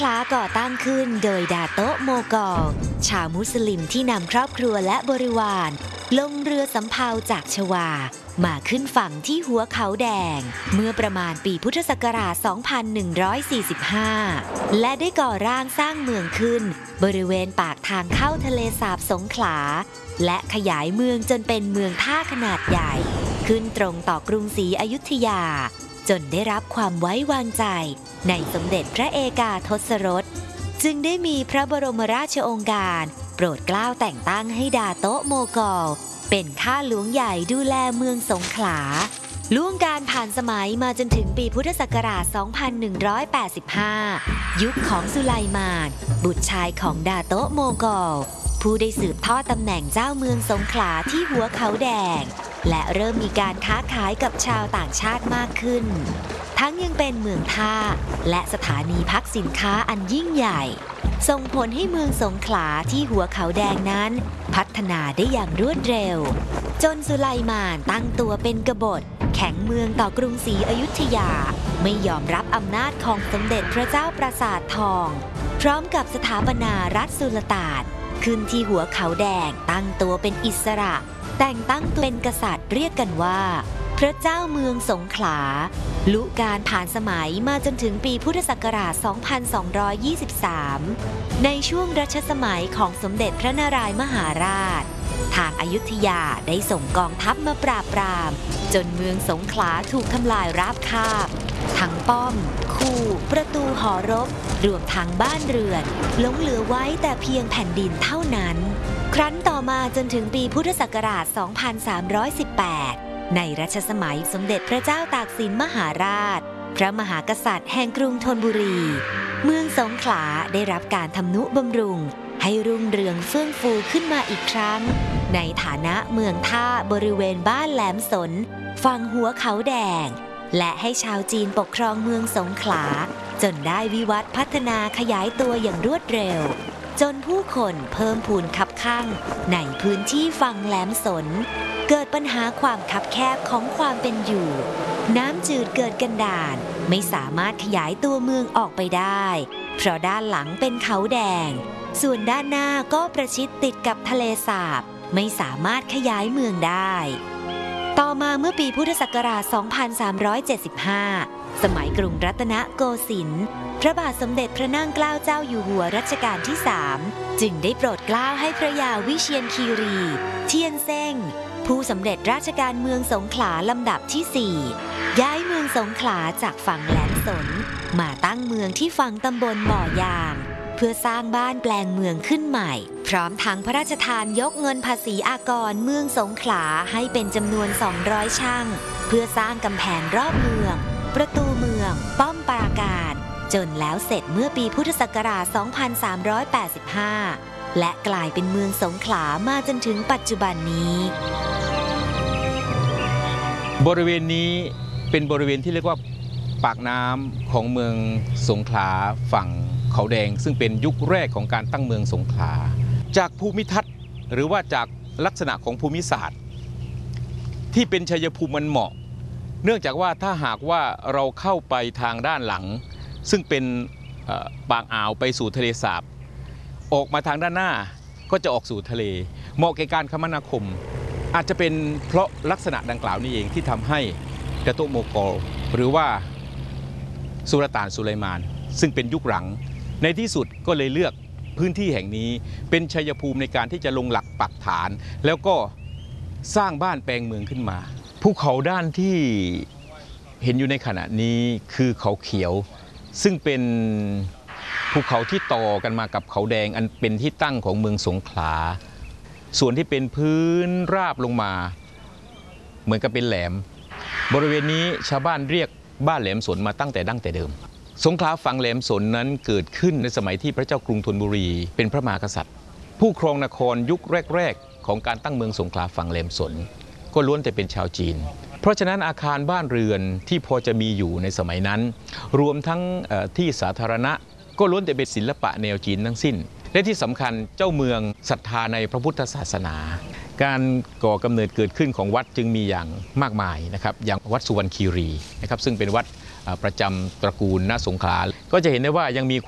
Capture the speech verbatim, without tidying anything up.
พลาก่อตั้งขึ้นโดยดาโตะโมกอลชาวมุสลิมที่นำครอบครัวและบริวารลงเรือสำเภาจากชวามาขึ้นฝั่งที่หัวเขาแดงเมื่อประมาณปีพุทธศักราช สองพันหนึ่งร้อยสี่สิบห้า และได้ก่อร่างสร้างเมืองขึ้นบริเวณปากทางเข้าทะเลสาบสงขลาและขยายเมืองจนเป็นเมืองท่าขนาดใหญ่ขึ้นตรงต่อกรุงศรีอยุธยาจนได้รับความไว้วางใจในสมเด็จพระเอกาทศรสจึงได้มีพระบรมราชโองการโปรดเกล้าแต่งตั้งให้ดาโตะโมกอลเป็นข้าหลวงใหญ่ดูแลเมืองสงขลาล่วงการผ่านสมัยมาจนถึงปีพุทธศักราช สองพันหนึ่งร้อยแปดสิบห้า ยุคของสุไลมานบุตรชายของดาโตะโมกอลผู้ได้สืบทอดตำแหน่งเจ้าเมืองสงขลาที่หัวเขาแดงและเริ่มมีการค้าขายกับชาวต่างชาติมากขึ้นทั้งยังเป็นเมืองท่าและสถานีพักสินค้าอันยิ่งใหญ่ส่งผลให้เมืองสงขลาที่หัวเขาแดงนั้นพัฒนาได้อย่างรวดเร็วจนสุไลมานตั้งตัวเป็นกบฏแข็งเมืองต่อกรุงศรีอยุธยาไม่ยอมรับอำนาจของสมเด็จพระเจ้าปราสาททองพร้อมกับสถาปนารัฐสุลต่านขึ้นที่หัวเขาแดงตั้งตัวเป็นอิสระแต่งตั้งตัวเป็นกษัตริย์เรียกกันว่าพระเจ้าเมืองสงขลาลุการผ่านสมัยมาจนถึงปีพุทธศักราช สองพันสองร้อยยี่สิบสาม ในช่วงรัชสมัยของสมเด็จพระนารายมหาราชทางอยุธยาได้ส่งกองทัพมาปราบปรามจนเมืองสงขลาถูกทำลายราบคาบทั้งป้อมคูประตูหอรบรวมทั้งบ้านเรือนหลงเหลือไว้แต่เพียงแผ่นดินเท่านั้นครั้นต่อมาจนถึงปีพุทธศักราช สองพันสามร้อยสิบแปด ในรัชสมัยสมเด็จพระเจ้าตากสินมหาราชพระมหากษัตริย์แห่งกรุงธนบุรีเมืองสงขลาได้รับการทำนุบำรุงให้รุ่งเรืองเฟื่องฟูขึ้นมาอีกครั้งในฐานะเมืองท่าบริเวณบ้านแหลมสนฝั่งหัวเขาแดงและให้ชาวจีนปกครองเมืองสงขลาจนได้วิวัฒน์พัฒนาขยายตัวอย่างรวดเร็วจนผู้คนเพิ่มพูนคับข้างในพื้นที่ฝั่งแหลมสนเกิดปัญหาความคับแคบของความเป็นอยู่น้ำจืดเกิดกันดารไม่สามารถขยายตัวเมืองออกไปได้เพราะด้านหลังเป็นเขาแดงส่วนด้านหน้าก็ประชิดติดกับทะเลสาบไม่สามารถขยายเมืองได้ต่อมาเมื่อปีพุทธศักราช สองพันสามร้อยเจ็ดสิบห้า สมัยกรุงรัตนโกสินทร์พระบาทสมเด็จพระนั่งเกล้าเจ้าอยู่หัวรัชกาลที่ สาม จึงได้โปรดเกล้าให้พระยาวิเชียรคีรีเทียนเซ้งผู้สำเร็จราชการเมืองสงขลาลำดับที่ สี่ ย้ายเมืองสงขลาจากฝั่งแหลมสนมาตั้งเมืองที่ฝั่งตำบลบ่อยางเพื่อสร้างบ้านแปลงเมืองขึ้นใหม่พร้อมทั้งพระราชทานยกเงินภาษีอากรเมืองสงขลาให้เป็นจำนวน สองร้อย ช่างเพื่อสร้างกำแพงรอบเมืองประตูเมืองป้อมปราการจนแล้วเสร็จเมื่อปีพุทธศักราช สองพันสามร้อยแปดสิบห้า และกลายเป็นเมืองสงขลามาจนถึงปัจจุบันนี้บริเวณนี้เป็นบริเวณที่เรียกว่าปากน้ำของเมืองสงขลาฝั่งเขาแดงซึ่งเป็นยุคแรกของการตั้งเมืองสงขลาจากภูมิทัศน์หรือว่าจากลักษณะของภูมิศาสตร์ที่เป็นชัยภูมิมันเหมาะเนื่องจากว่าถ้าหากว่าเราเข้าไปทางด้านหลังซึ่งเป็นปากอ่าวไปสู่ทะเลสาบออกมาทางด้านหน้าก็จะออกสู่ทะเลเหมาะแก่การคมนาคมอาจจะเป็นเพราะลักษณะดังกล่าวนี้เองที่ทำให้ดาโตะโมกอลหรือว่าสุลต่านสุไลมานซึ่งเป็นยุคหลังในที่สุดก็เลยเลือกพื้นที่แห่งนี้เป็นชัยภูมิในการที่จะลงหลักปักฐานแล้วก็สร้างบ้านแปลงเมืองขึ้นมาภูเขาด้านที่เห็นอยู่ในขณะนี้คือเขาเขียวซึ่งเป็นภูเขาที่ต่อกันมากับเขาแดงอันเป็นที่ตั้งของเมืองสงขลาส่วนที่เป็นพื้นราบลงมาเหมือนกับเป็นแหลมบริเวณนี้ชาวบ้านเรียกบ้านแหลมสนมาตั้งแต่ดั้งแต่เดิมสงขลาฝั่งแหลมสนนั้นเกิดขึ้นในสมัยที่พระเจ้ากรุงธนบุรีเป็นพระมหากษัตริย์ผู้ครองนครยุคแรกๆของการตั้งเมืองสงขลาฝั่งแหลมสนก็ล้วนแต่เป็นชาวจีนเพราะฉะนั้นอาคารบ้านเรือนที่พอจะมีอยู่ในสมัยนั้นรวมทั้งที่สาธารณะก็ล้วนแต่เป็นศิลปะแนวจีนทั้งสิ้นและที่สำคัญเจ้าเมืองศรัทธาในพระพุทธศาสนาการก่อกำเนิดเกิดขึ้นของวัดจึงมีอย่างมากมายนะครับอย่างวัดสุวรรณคีรีนะครับซึ่งเป็นวัดประจำตระกูลณสงขลาก็จะเห็นได้ว่ายังมี